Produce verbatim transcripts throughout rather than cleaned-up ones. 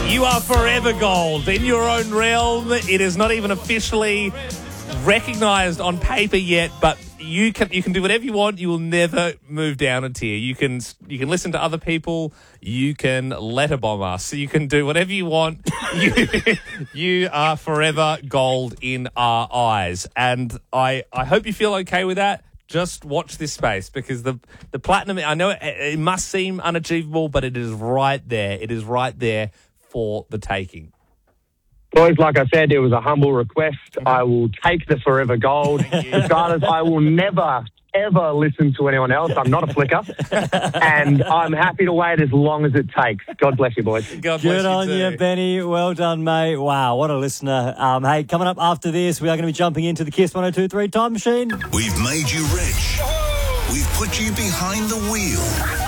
You are forever gold in your own realm. It is not even officially recognised on paper yet, but you can you can do whatever you want. You will never move down a tier. You can you can listen to other people. You can letterbomb us. You can do whatever you want. you, you are forever gold in our eyes, and I I hope you feel okay with that. Just watch this space, because the the platinum, I know it, it must seem unachievable, but it is right there. It is right there for the taking. Boys, like I said, it was a humble request. I will take the forever gold. Regardless, I will never, ever listen to anyone else. I'm not a flicker. And I'm happy to wait as long as it takes. God bless you, boys. God bless Good you on too. you, Benny. Well done, mate. Wow, what a listener. Um, hey, coming up after this, we are going to be jumping into the Kiss one oh two three Time Machine. We've made you rich. We've put you behind the wheel.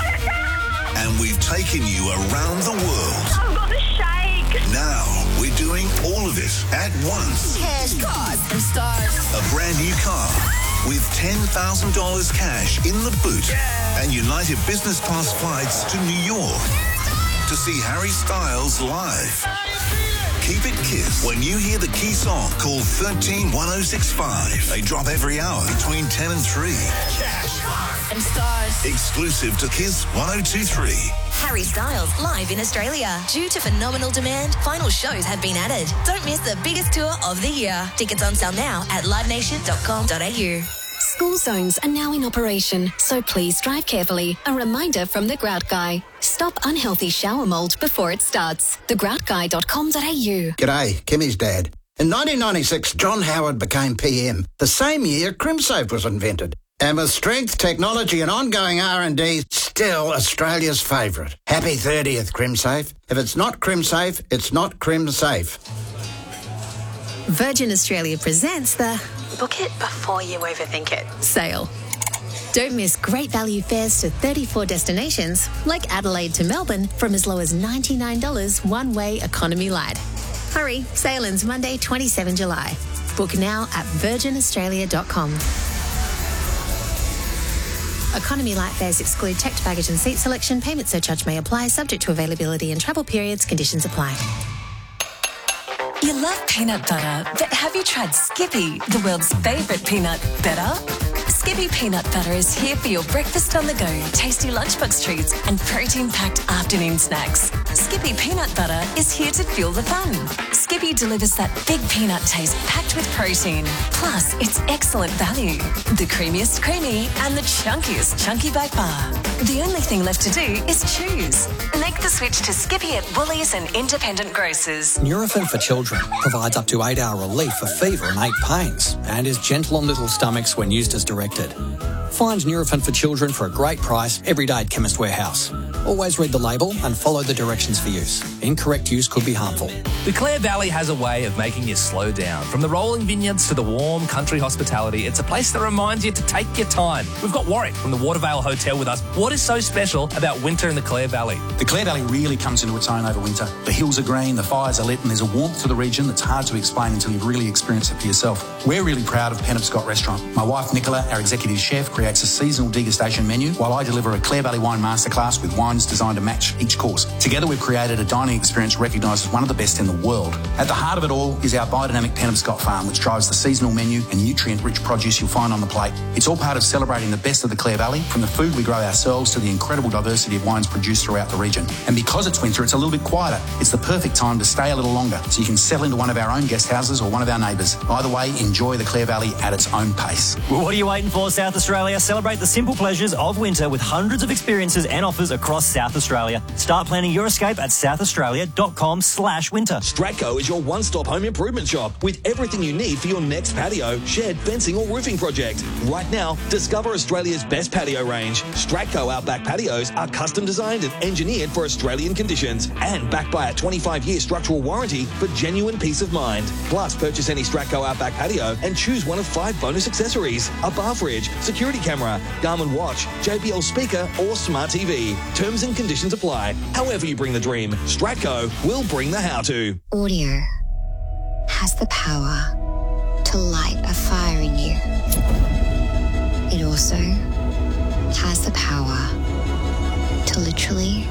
And we've taken you around the world. I've got the shake. Now we're doing all of it at once. Cash, cars, and stars. A brand new car with ten thousand dollars cash in the boot and United Business Class flights to New York to see Harry Styles live. Keep it Kiss when you hear the key song called thirteen one oh six five. They drop every hour between ten and three. Cash, cars, and stars. Exclusive to Kiss one oh two three. Harry Styles live in Australia. Due to phenomenal demand, final shows have been added. Don't miss the biggest tour of the year. Tickets on sale now at live nation dot com dot a u. School zones are now in operation, so please drive carefully. A reminder from The Grout Guy. Stop unhealthy shower mould before it starts. the grout guy dot com dot a u. G'day, Kimmy's dad. In nineteen ninety-six, John Howard became P M. The same year, CrimSafe was invented. And with strength, technology and ongoing R and D, still Australia's favourite. Happy thirtieth, CrimSafe. If it's not CrimSafe, it's not CrimSafe. Virgin Australia presents the Book It Before You Overthink It sale. Don't miss great value fares to thirty-four destinations, like Adelaide to Melbourne, from as low as ninety-nine dollars one-way economy light. Hurry, sale ends Monday, the twenty-seventh of July. Book now at virgin australia dot com. Economy light fares exclude checked baggage and seat selection. Payment surcharge may apply, subject to availability and travel periods. Conditions apply. You love peanut butter, but have you tried Skippy, the world's favourite peanut butter? Skippy peanut butter is here for your breakfast on the go, tasty lunchbox treats and protein-packed afternoon snacks. Skippy peanut butter is here to fuel the fun. Skippy delivers that big peanut taste packed with protein. Plus, it's excellent value. The creamiest creamy and the chunkiest chunky by far. The only thing left to do is choose. Make the switch to Skippy at Woolies and independent grocers. Nurofen for Children provides up to eight hour relief for fever and ache pains and is gentle on little stomachs when used as directed. Find Nurofen for Children for a great price every day at Chemist Warehouse. Always read the label and follow the directions for use. Incorrect use could be harmful. The Clare Valley has a way of making you slow down. From the rolling vineyards to the warm country hospitality, it's a place that reminds you to take your time. We've got Warwick from the Watervale Hotel with us. What is so special about winter in the Clare Valley? The Clare Valley really comes into its own over winter. The hills are green, the fires are lit, and there's a warmth to the region that's hard to explain until you've really experienced it for yourself. We're really proud of Penobscot Restaurant. My wife Nicola, our executive chef, creates a seasonal degustation menu while I deliver a Clare Valley wine masterclass with wines designed to match each course. Together we've created a dining experience recognised as one of the best in the world. At the heart of it all is our biodynamic Penobscot farm, which drives the seasonal menu and nutrient-rich produce you'll find on the plate. It's all part of celebrating the best of the Clare Valley, from the food we grow ourselves to the incredible diversity of wines produced throughout the region. And because it's winter, it's a little bit quieter. It's the perfect time to stay a little longer, so you can settle into one of our own guest houses or one of our neighbours. Either way, enjoy the Clare Valley at its own pace. Well, what are you waiting for, South Australia? Celebrate the simple pleasures of winter with hundreds of experiences and offers across South Australia. Start planning your escape at south australia dot com slash winter. Stratco is your one-stop home improvement shop with everything you need for your next patio, shed, fencing or roofing project. Right now, discover Australia's best patio range. Stratco Outback patios are custom designed and engineered for Australian conditions and backed by a twenty-five year structural warranty for genuine peace of mind. Plus, purchase any Stratco Outback patio and choose one of five bonus accessories: a bar fridge, security camera, Garmin watch, J B L speaker or smart T V. Terms and conditions apply. However you bring the dream, Stratco will bring the how-to. Audio has the power to light a fire in you. It also has the power to literally